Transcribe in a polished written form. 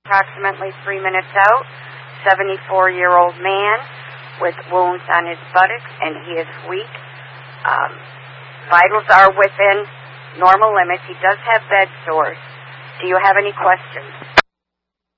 approximately 3 minutes out. 74-year-old man with wounds on his buttocks, and he is weak. Vitals are within normal limits. He does have bed sores. Do you have any questions?